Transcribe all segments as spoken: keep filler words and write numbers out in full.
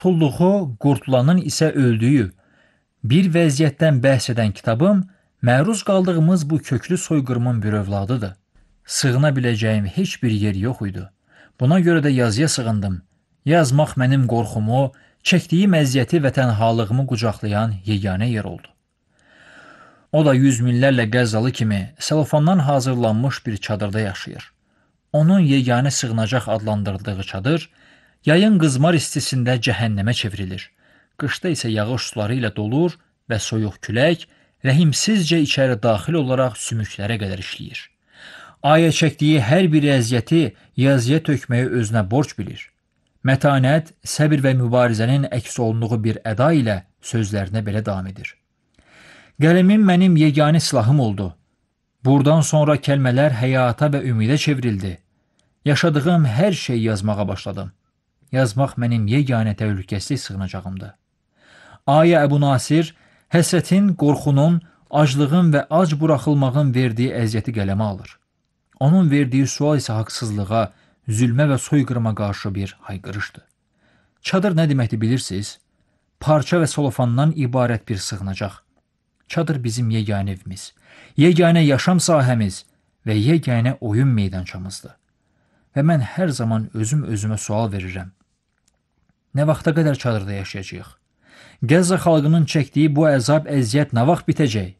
Tutulduğu, qurtulanın isə öldüyü bir vəziyyətdən bəhs edən kitabım məruz qaldığımız bu köklü soyqırımın bir övladıdır. Sığına biləcəyim heç bir yer yox idi. Buna görə də yazıya sığındım. Yazmaq mənim qorxumu, çəkdiyim əziyyəti və tənhalığımı qucaqlayan yeganə yer oldu. O da yüz minlərlə Qəzzalı kimi selofandan hazırlanmış bir çadırda yaşayır. Onun yeganə sığınacaq adlandırdığı çadır, yayın qızmar istisində cəhənnəmə çevrilir. Qışda isə yağış suları ilə dolur və soyuq külək rəhimsizcə içəri daxil olaraq sümüklərə qədər işləyir. Aya çəkdiyi hər bir əziyyəti yazıya tökməyi özünə borc bilir. Mətanət, səbir və mübarizənin əks olunduğu bir əda ilə sözlərinə belə davam edir. Qələmim mənim yeganə silahım oldu. Buradan sonra kəlmələr həyata və ümidə çevrildi. Yaşadığım hər şeyi yazmağa başladım. Yazmaq mənim yeganə təhlükəsizlik sığınacağımdır. Aya Əbu Nasir, həsrətin, qorxunun, aclığın və ac buraxılmağın verdiyi əziyyəti qələmə alır. Onun verdiyi sual isə haqsızlığa, zülmə və soyqırıma qarşı bir hayqırışdır. Çadır nə deməkdir bilirsiniz? Parça və solofandan ibarət bir sığınacaq. Çadır bizim yeganə evimiz, yeganə yaşam sahəmiz və yeganə oyun meydançamızdır. Və mən hər zaman özüm özümə sual verirəm. Nə vaxta qədər çadırda yaşayacağıq? Qəzza xalqının çəkdiyi bu əzab, əziyyət nə vaxt bitəcək?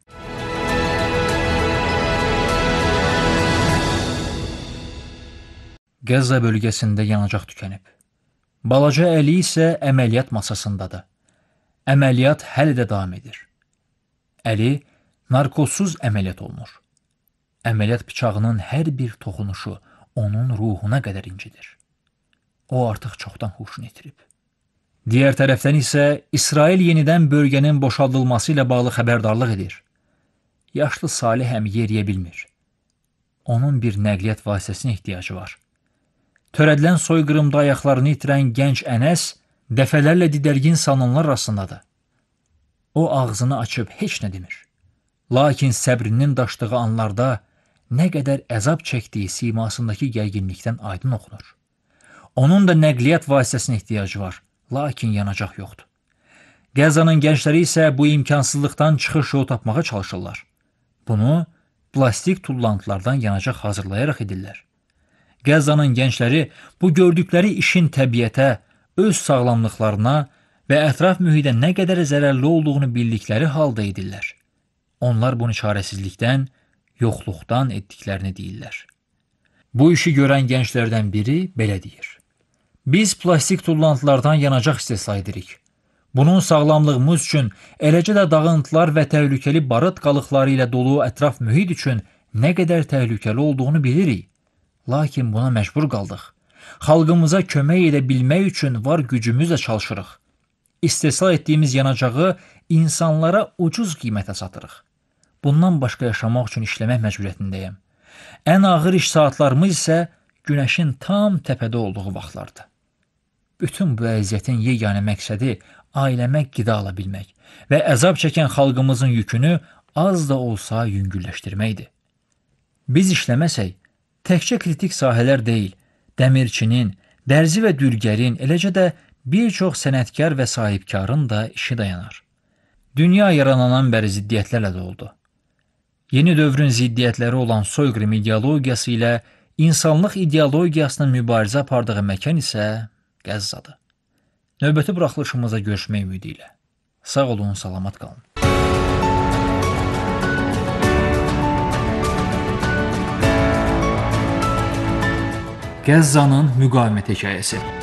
Qəzza bölgəsində yanacaq tükənib. Balaca Əli isə əməliyyat masasındadır. Əməliyyat hələ də davam edir. Əli narkozsuz əməliyyat olunur. Əməliyyat bıçağının hər bir toxunuşu onun ruhuna qədər incidir. O artıq çoxdan huşunu itirib. Digər tərəfdən isə İsrail yenidən bölgənin boşaldılması ilə bağlı xəbərdarlıq edir. Yaşlı Salih həm yeriyə bilmir. Onun bir nəqliyyat vasitəsinə ehtiyacı var. Törədilən soyqırımda ayaqlarını itirən gənc Ənəs dəfələrlə didərgin salınanlar arasındadır. O ağzını açıb heç nə demir. Lakin səbrinin daşdığı anlarda nə qədər əzab çəkdiyi simasındakı gərginlikdən aydın oxunur. Onun da nəqliyyat vasitəsinə ehtiyacı var, lakin yanacaq yoxdur. Qəzzanın gəncləri isə bu imkansızlıqdan çıxış yolu tapmağa çalışırlar. Bunu plastik tullantılardan yanacaq hazırlayaraq edirlər. Qəzzanın gəncləri bu gördükləri işin təbiətə, öz sağlamlıqlarına və ətraf mühidə nə qədər zərərli olduğunu bildikləri halda edirlər. Onlar bunu çarəsizlikdən, yoxluqdan etdiklərini deyirlər. Bu işi görən gənclərdən biri belə deyir. Biz plastik tullantılardan yanacaq istehsal edirik. Bunun sağlamlığımız üçün, eləcə də dağıntılar və təhlükəli barıt qalıqları ilə dolu ətraf mühit üçün nə qədər təhlükəli olduğunu bilirik. Lakin buna məcbur qaldıq. Xalqımıza kömək edə bilmək üçün var gücümüzlə çalışırıq. İstehsal etdiyimiz yanacağı insanlara ucuz qiymətə satırıq. Bundan başqa yaşamaq üçün işləmək məcburiyyətindəyəm. Ən ağır iş saatlarımız isə günəşin tam təpədə olduğu vaxtlardır. Bütün bu əziyyətin yeganə məqsədi ailəmə qida ala bilmək və əzab çəkən xalqımızın yükünü az da olsa yüngülləşdirməkdir. Biz işləməsək, təkcə kritik sahələr deyil, dəmirçinin, dərzi və dülgərin, eləcə də bir çox sənətkar və sahibkarın da işi dayanar. Dünya yaranandan bəri ziddiyyətlərlə də oldu. Yeni dövrün ziddiyyətləri olan soyqırım ideologiyası ilə insanlıq ideologiyasının mübarizə apardığı məkan isə Qəzzadır. Növbəti buraxılışımızda görüşmək ümidi ilə. Sağ olun, salamat qalın. Qəzzanın müqavimət hekayəsi.